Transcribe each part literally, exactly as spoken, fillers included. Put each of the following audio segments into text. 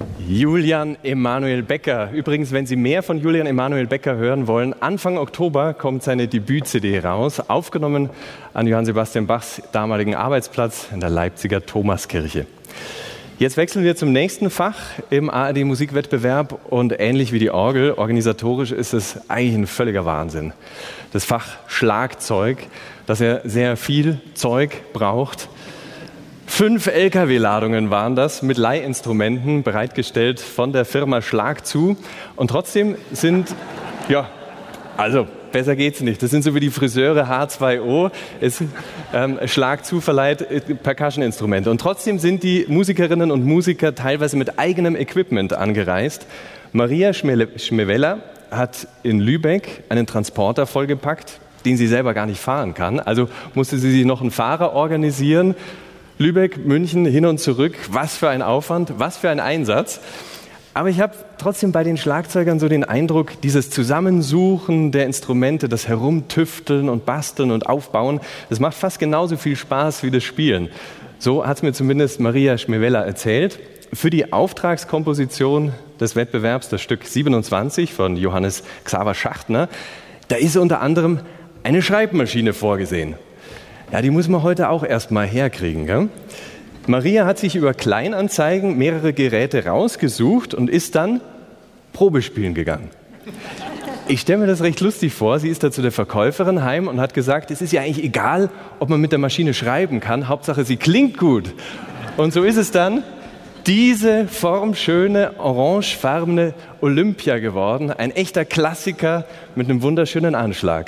Julian Emanuel Becker. Übrigens, wenn Sie mehr von Julian Emanuel Becker hören wollen, Anfang Oktober kommt seine Debüt-C D raus, aufgenommen an Johann Sebastian Bachs damaligen Arbeitsplatz in der Leipziger Thomaskirche. Jetzt wechseln wir zum nächsten Fach im A R D-Musikwettbewerb und ähnlich wie die Orgel, organisatorisch ist es eigentlich ein völliger Wahnsinn. Das Fach Schlagzeug, das ja sehr viel Zeug braucht. Fünf L K W-Ladungen waren das mit Leihinstrumenten bereitgestellt von der Firma Schlag zu. Und trotzdem sind, ja, also besser geht's nicht. Das sind so wie die Friseure H zwei O. Es ähm, Schlag zu verleiht äh, Percussion-Instrumente. Und trotzdem sind die Musikerinnen und Musiker teilweise mit eigenem Equipment angereist. Maria Schmewella hat in Lübeck einen Transporter vollgepackt, den sie selber gar nicht fahren kann. Also musste sie sich noch einen Fahrer organisieren. Lübeck, München, hin und zurück. Was für ein Aufwand, was für ein Einsatz. Aber ich habe trotzdem bei den Schlagzeugern so den Eindruck, dieses Zusammensuchen der Instrumente, das Herumtüfteln und Basteln und Aufbauen, das macht fast genauso viel Spaß wie das Spielen. So hat es mir zumindest Maria Schmewella erzählt. Für die Auftragskomposition des Wettbewerbs, das Stück siebenundzwanzig von Johannes Xaver Schachtner, da ist unter anderem eine Schreibmaschine vorgesehen. Ja, die muss man heute auch erstmal herkriegen, gell? Maria hat sich über Kleinanzeigen mehrere Geräte rausgesucht und ist dann Probespielen gegangen. Ich stelle mir das recht lustig vor. Sie ist da zu der Verkäuferin heim und hat gesagt, es ist ja eigentlich egal, ob man mit der Maschine schreiben kann. Hauptsache, sie klingt gut. Und so ist es dann diese formschöne, orangefarbene Olympia geworden. Ein echter Klassiker mit einem wunderschönen Anschlag.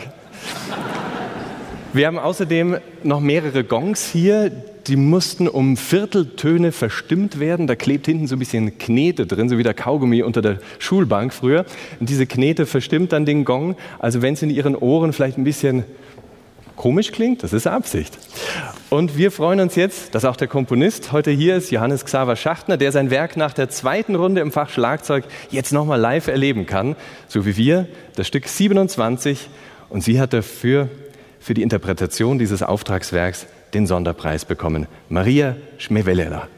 Wir haben außerdem noch mehrere Gongs hier, die mussten um Vierteltöne verstimmt werden. Da klebt hinten so ein bisschen Knete drin, so wie der Kaugummi unter der Schulbank früher. Und diese Knete verstimmt dann den Gong. Also wenn es in Ihren Ohren vielleicht ein bisschen komisch klingt, das ist Absicht. Und wir freuen uns jetzt, dass auch der Komponist heute hier ist, Johannes Xaver Schachtner, der sein Werk nach der zweiten Runde im Fach Schlagzeug jetzt nochmal live erleben kann. So wie wir, das Stück siebenundzwanzig. Und sie hat dafür für die Interpretation dieses Auftragswerks den Sonderpreis bekommen. Maria Schmewella.